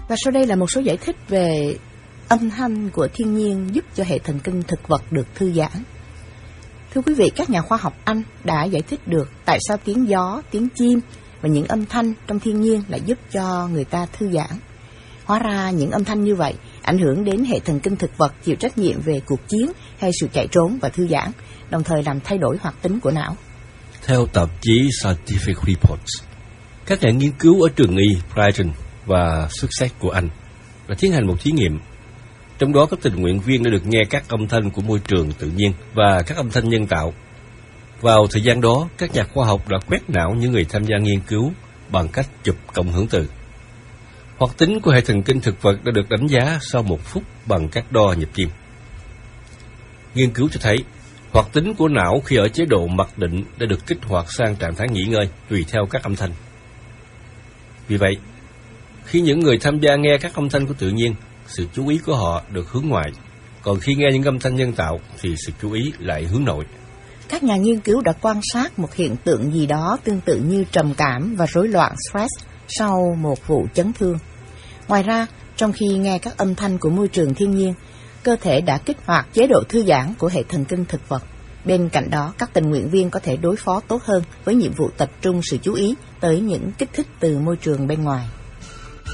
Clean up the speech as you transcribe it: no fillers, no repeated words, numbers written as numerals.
Và sau đây là một số giải thích về âm thanh của thiên nhiên giúp cho hệ thần kinh thực vật được thư giãn. Thưa quý vị, các nhà khoa học Anh đã giải thích được tại sao tiếng gió, tiếng chim và những âm thanh trong thiên nhiên lại giúp cho người ta thư giãn. Hóa ra những âm thanh như vậy ảnh hưởng đến hệ thần kinh thực vật chịu trách nhiệm về cuộc chiến hay sự chạy trốn và thư giãn, đồng thời làm thay đổi hoạt tính của não. Theo tạp chí Scientific Reports, các nhà nghiên cứu ở trường y Brighton và Sussex của Anh đã tiến hành một thí nghiệm. Trong đó các tình nguyện viên đã được nghe các âm thanh của môi trường tự nhiên và các âm thanh nhân tạo. Vào thời gian đó, các nhà khoa học đã quét não những người tham gia nghiên cứu bằng cách chụp cộng hưởng từ. Hoạt tính của hệ thần kinh thực vật đã được đánh giá sau 1 phút bằng các đo nhịp tim. Nghiên cứu cho thấy, hoạt tính của não khi ở chế độ mặc định đã được kích hoạt sang trạng thái nghỉ ngơi tùy theo các âm thanh. Vì vậy, khi những người tham gia nghe các âm thanh của tự nhiên, sự chú ý của họ được hướng ngoại, còn khi nghe những âm thanh nhân tạo thì sự chú ý lại hướng nội. Các nhà nghiên cứu đã quan sát một hiện tượng gì đó tương tự như trầm cảm và rối loạn stress sau một vụ chấn thương. Ngoài ra, trong khi nghe các âm thanh của môi trường thiên nhiên, cơ thể đã kích hoạt chế độ thư giãn của hệ thần kinh thực vật. Bên cạnh đó, các tình nguyện viên có thể đối phó tốt hơn với nhiệm vụ tập trung sự chú ý tới những kích thích từ môi trường bên ngoài.